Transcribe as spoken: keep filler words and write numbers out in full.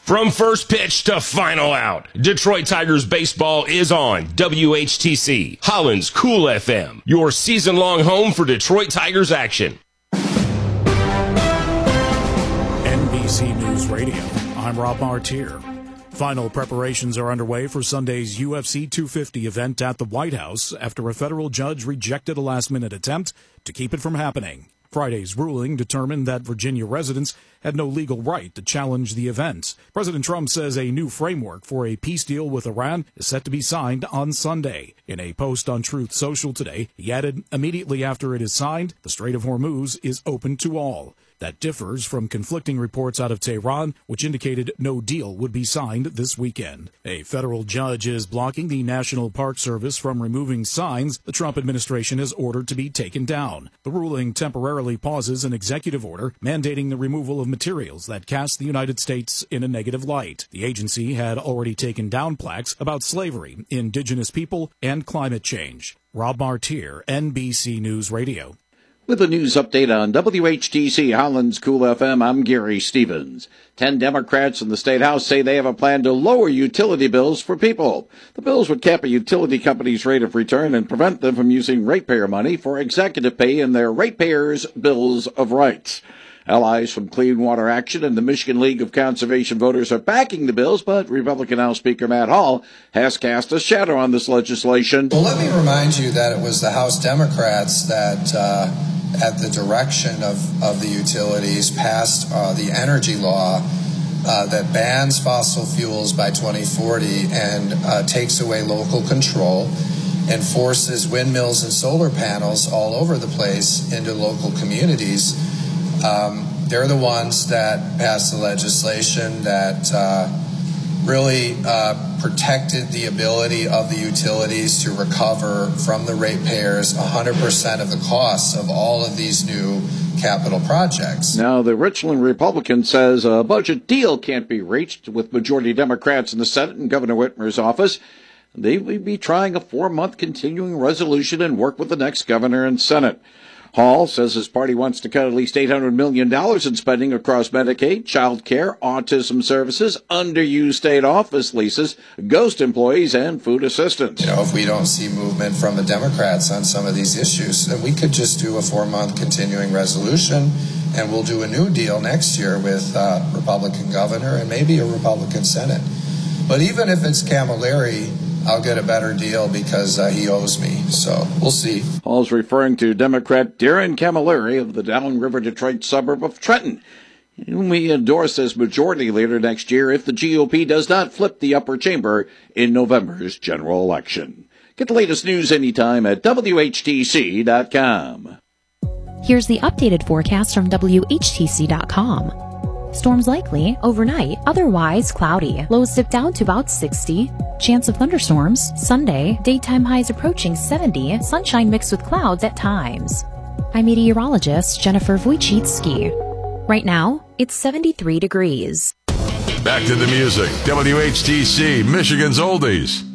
From first pitch to final out, Detroit Tigers baseball is on W H T C, Holland's Cool F M, your season-long home for Detroit Tigers action. N B C News Radio, I'm Rob Martier. Final preparations are underway for Sunday's U F C two fifty event at the White House after a federal judge rejected a last-minute attempt to keep it from happening. Friday's ruling determined that Virginia residents had no legal right to challenge the event. President Trump says a new framework for a peace deal with Iran is set to be signed on Sunday. In a post on Truth Social today, he added, immediately after it is signed, the Strait of Hormuz is open to all. That differs from conflicting reports out of Tehran, which indicated no deal would be signed this weekend. A federal judge is blocking the National Park Service from removing signs the Trump administration has ordered to be taken down. The ruling temporarily pauses an executive order mandating the removal of materials that cast the United States in a negative light. The agency had already taken down plaques about slavery, indigenous people, and climate change. Rob Martier, N B C News Radio. With a news update on W H T C Holland's Cool F M, I'm Gary Stevens. Ten Democrats in the State House say they have a plan to lower utility bills for people. The bills would cap a utility company's rate of return and prevent them from using ratepayer money for executive pay in their ratepayers' bills of rights. Allies from Clean Water Action and the Michigan League of Conservation Voters are backing the bills, but Republican House Speaker Matt Hall has cast a shadow on this legislation. Well, let me remind you that it was the House Democrats that, uh, at the direction of, of the utilities, passed uh, the energy law uh, that bans fossil fuels by twenty forty and uh, takes away local control and forces windmills and solar panels all over the place into local communities. Um, they're the ones that passed the legislation that uh, really uh, protected the ability of the utilities to recover from the ratepayers one hundred percent of the costs of all of these new capital projects. Now, the Richland Republican says a budget deal can't be reached with majority Democrats in the Senate and Governor Whitmer's office. They will be trying a four-month continuing resolution and work with the next governor and Senate. Hall says his party wants to cut at least eight hundred million dollars in spending across Medicaid, child care, autism services, underused state office leases, ghost employees, and food assistance. You know, if we don't see movement from the Democrats on some of these issues, then we could just do a four-month continuing resolution, and we'll do a new deal next year with uh, Republican governor and maybe a Republican Senate. But even if it's Camilleri, I'll get a better deal because uh, he owes me. So we'll see. Hall's referring to Democrat Darren Camilleri of the Downriver Detroit suburb of Trenton, whom he endorsed as majority leader next year if the G O P does not flip the upper chamber in November's general election. Get the latest news anytime at W H T C dot com. Here's the updated forecast from W H T C dot com. Storms likely overnight, otherwise cloudy. Lows dip down to about sixty. Chance of thunderstorms Sunday, daytime highs approaching seventy, sunshine mixed with clouds at times. I'm meteorologist Jennifer Wojcicki. Right now, it's seventy-three degrees. Back to the music. W H T C, Michigan's Oldies.